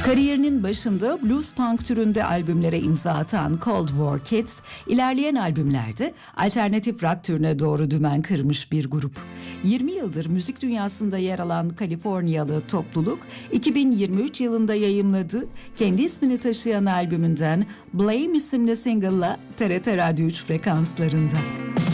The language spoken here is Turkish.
Kariyerinin başında blues punk türünde albümlere imza atan Cold War Kids, ilerleyen albümlerde alternatif rock türüne doğru dümen kırmış bir grup. 20 yıldır müzik dünyasında yer alan Kaliforniyalı topluluk, 2023 yılında yayımladığı, kendi ismini taşıyan albümünden Blame isimli single'la TRT Radyo 3 frekanslarında.